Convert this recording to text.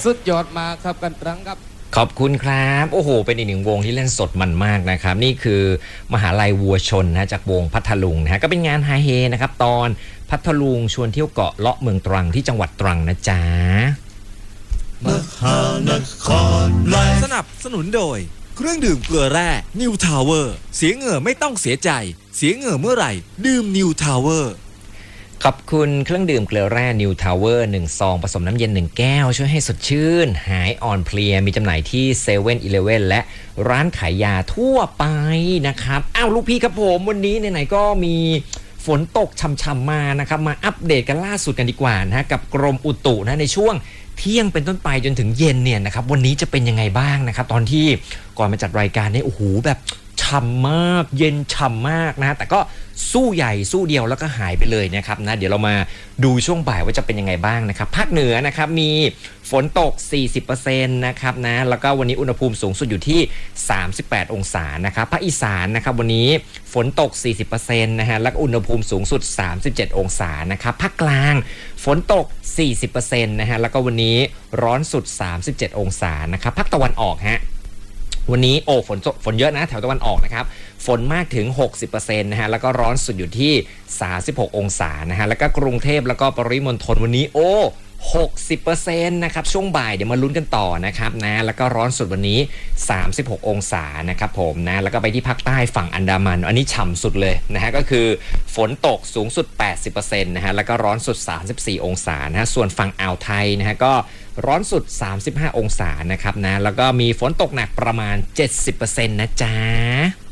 สุดยอดมากครับกันตรังครับขอบคุณครับโอ้โหเป็นอีกหนึ่งวงที่เล่นสดมันมากนะครับนี่คือมหาลัยวัวชนนะจากวงพัทลุงนะฮะก็เป็นงานไฮเฮนะครับตอนพัทลุงชวนเที่ยวเกาะเลาะเมืองตรังที่จังหวัดตรังนะจ๊ะมหานครแลนด์สนับสนุนโดยเครื่องดื่มเกลือแร่นิวทาวเวอร์เสียเหงื่อไม่ต้องเสียใจเสียเหงื่อเมื่อไหร่ดื่มนิวทาวเวอร์ขอบคุณเครื่องดื่มเกลือแร่นิวทาวเวอร์1ซองผสมน้ำเย็น1แก้วช่วยให้สดชื่นหายอ่อนเพลียมีจำหน่ายที่7 e เ e ่ e อและร้านขายยาทั่วไปนะครับอ้าวลูกพี่ครับผมวันนี้ไหนๆก็มีฝนตกช่ำๆมานะครับมาอัปเดตกันล่าสุดกันดีกว่านะฮะกับกรมอุตุนะในช่วงเที่ยงเป็นต้นไปจนถึงเย็นเนี่ยนะครับวันนี้จะเป็นยังไงบ้างนะครับตอนที่ก่อนมาจัดรายการเนี่ยโอ้โหแบบฉ่ำมากเย็นฉ่ำมากนะแต่ก็สู้ใหญ่สู้เดียวแล้วก็หายไปเลยนะครับนะเดี๋ยวเรามาดูช่วงบ่ายว่าจะเป็นยังไงบ้างนะครับภาคเหนือนะครับมีฝนตก 40% นะครับนะแล้วก็วันนี้อุณหภูมิสูงสุดอยู่ที่38 องศานะครับภาคอีสานนะครับวันนี้ฝนตก 40% นะฮะแล้วก็อุณหภูมิสูงสุด37 องศานะครับภาคกลางฝนตก 40% นะฮะแล้วก็วันนี้ร้อนสุด37 องศานะครับภาคตะวันออกฮะวันนี้ฝนเยอะนะแถวตะวันออกนะครับฝนมากถึง 60% นะฮะแล้วก็ร้อนสุดอยู่ที่36 องศานะฮะแล้วก็กรุงเทพแล้วก็ปริมณฑลวันนี้60% นะครับช่วงบ่ายเดี๋ยวมาลุ้นกันต่อนะครับนะแล้วก็ร้อนสุดวันนี้36 องศานะครับผมนะแล้วก็ไปที่ภาคใต้ฝั่งอันดามันอันนี้ฉ่ำสุดเลยนะฮะก็คือฝนตกสูงสุด 80% นะฮะแล้วก็ร้อนสุด34 องศานะฮะส่วนฝั่งอ่าวไทยนะฮะก็ร้อนสุด35 องศานะครับนะแล้วก็มีฝนตกหนักประมาณ 70% นะจ๊ะ